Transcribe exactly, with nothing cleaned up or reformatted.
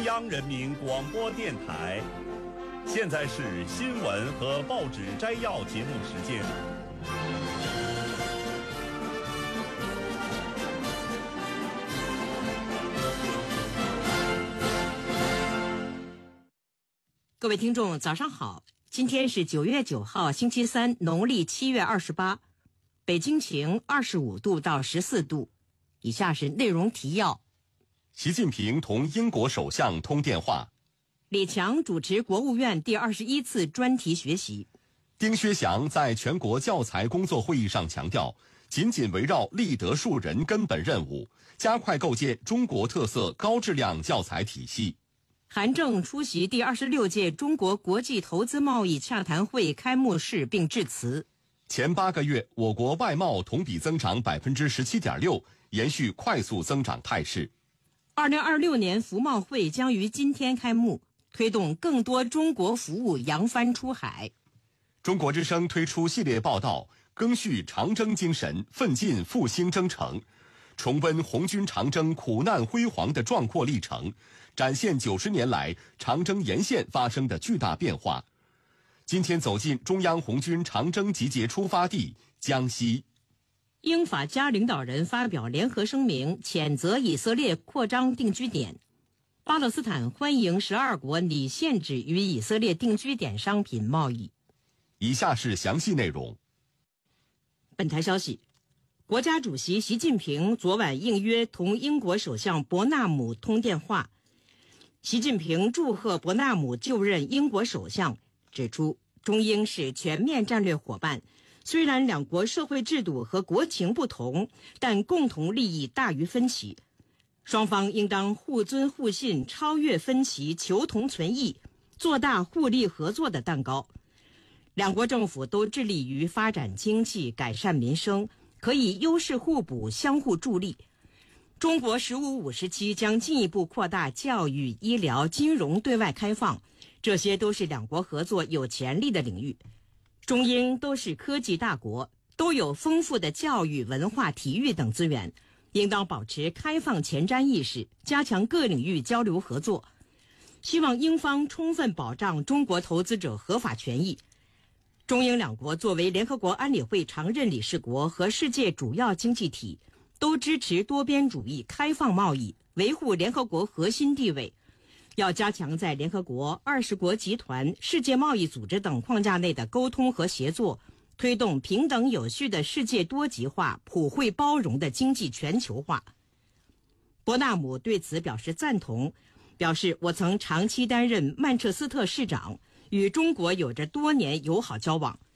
中央人民广播电台，现在是新闻和报纸摘要节目时间。 各位听众，早上好！今天是九月九号，星期三，农历七月二十八，北京晴，二十五度到十四度。以下是内容提要： 习近平同英国首相通电话； 李强主持国务院第二十一次专题学习； 丁薛祥在全国教材工作会议上强调，紧紧围绕立德树人根本任务，加快构建中国特色高质量教材体系。 韩正出席第二十六届中国国际投资贸易洽谈会开幕式并致辞。 前八个月，我国外贸同比增长百分之十七点六，延续快速增长态势。 二零二六年服贸会将于今天开幕，推动更多中国服务扬帆出海。 中国之声推出系列报道，赓续长征精神，奋进复兴征程，重温红军长征苦难辉煌的壮阔历程，展现九十年来长征沿线发生的巨大变化。今天走进中央红军长征集结出发地江西。 英法加领导人发表联合声明，谴责以色列扩张定居点。巴勒斯坦欢迎十二国拟限制与以色列定居点商品贸易。 以下是详细内容。 本台消息，国家主席习近平昨晚应约同英国首相伯纳姆通电话。习近平祝贺伯纳姆就任英国首相，指出中英是全面战略伙伴，虽然两国社会制度和国情不同，但共同利益大于分歧。双方应当互尊互信，超越分歧，求同存异，做大互利合作的蛋糕。两国政府都致力于发展经济，改善民生，可以优势互补，相互助力。中国“十五五”时期将进一步扩大教育、医疗、金融对外开放，这些都是两国合作有潜力的领域。中英都是科技大国，都有丰富的教育、文化、体育等资源，应当保持开放前瞻意识，加强各领域交流合作。希望英方充分保障中国投资者合法权益。中英两国作为联合国安理会常任理事国和世界主要经济体，都支持多边主义、开放贸易，维护联合国核心地位。要加强在联合国、二十国集团、世界贸易组织等框架内的沟通和协作，推动平等有序的世界多极化、普惠包容的经济全球化。伯纳姆对此表示赞同，表示我曾长期担任曼彻斯特市长，与中国有着多年友好交往，